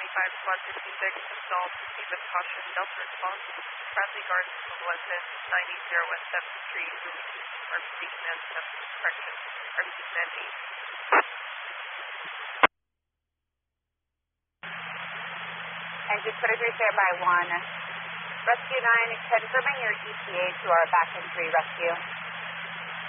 Squad 56, installed. Proceed with caution. Delta response. Bradley Gardens, Melissa, 90 West 7th Street. RBC Command 7, correction. RBC Command 8. Engine 23, standby 1. Rescue 9, confirming your ETA to our back entry rescue.